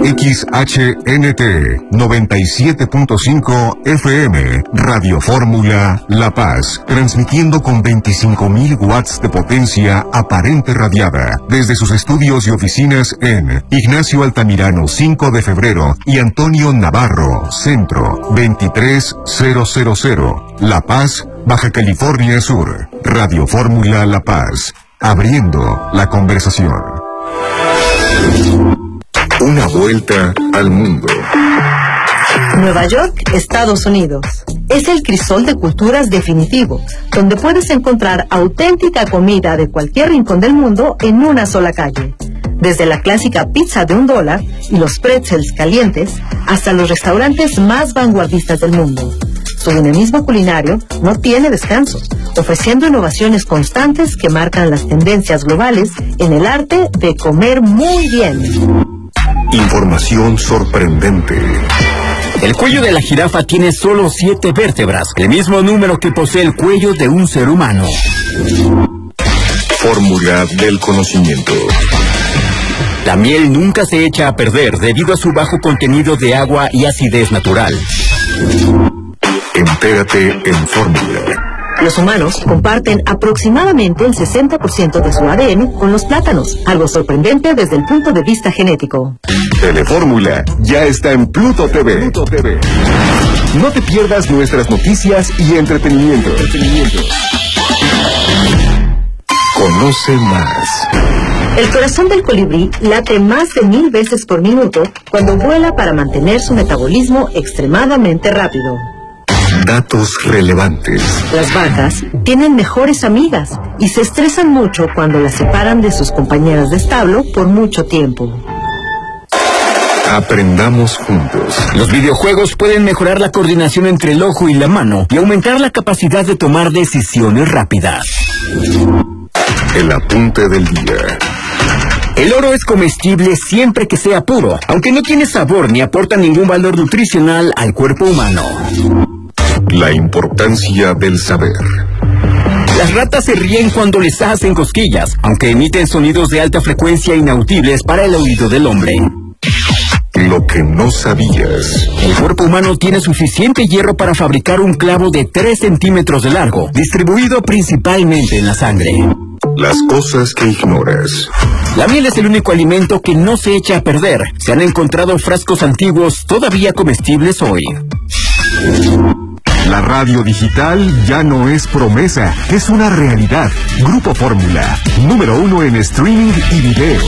XHNT 97.5 FM, Radio Fórmula La Paz, transmitiendo con 25.000 watts de potencia aparente radiada, desde sus estudios y oficinas en Ignacio Altamirano 5 de febrero y Antonio Navarro, Centro 23000, La Paz, Baja California Sur. Radio Fórmula La Paz, abriendo la conversación. Una vuelta al mundo. Nueva York, Estados Unidos. Es el crisol de culturas definitivo, donde puedes encontrar auténtica comida de cualquier rincón del mundo en una sola calle. Desde la clásica pizza de $1 y los pretzels calientes, hasta los restaurantes más vanguardistas del mundo. Su dinamismo culinario no tiene descanso, ofreciendo innovaciones constantes que marcan las tendencias globales en el arte de comer muy bien. Información sorprendente. El cuello de la jirafa tiene solo 7 vértebras, el mismo número que posee el cuello de un ser humano. Fórmula del conocimiento. La miel nunca se echa a perder debido a su bajo contenido de agua y acidez natural. Entérate en Fórmula. Los humanos comparten aproximadamente el 60% de su ADN con los plátanos, algo sorprendente desde el punto de vista genético. Telefórmula ya está en Pluto TV. No te pierdas nuestras noticias y entretenimiento. Conoce más. El corazón del colibrí late más de 1000 veces por minuto cuando vuela para mantener su metabolismo extremadamente rápido. Datos relevantes. Las vacas tienen mejores amigas y se estresan mucho cuando las separan de sus compañeras de establo por mucho tiempo. Aprendamos juntos. Los videojuegos pueden mejorar la coordinación entre el ojo y la mano y aumentar la capacidad de tomar decisiones rápidas. El apunte del día. El oro es comestible siempre que sea puro, aunque no tiene sabor ni aporta ningún valor nutricional al cuerpo humano. La importancia del saber. Las ratas se ríen cuando les hacen cosquillas, aunque emiten sonidos de alta frecuencia inaudibles para el oído del hombre. Lo que no sabías. El cuerpo humano tiene suficiente hierro para fabricar un clavo de 3 centímetros de largo, distribuido principalmente en la sangre. Las cosas que ignoras. La miel es el único alimento que no se echa a perder. Se han encontrado frascos antiguos todavía comestibles hoy. La radio digital ya no es promesa, es una realidad. Grupo Fórmula, número 1 en streaming y video.